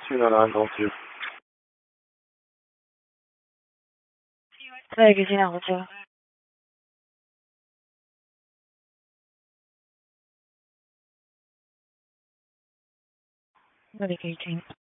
Celui-là, là, grand Dieu. 네, 계시냐고, 저. 네, 계신.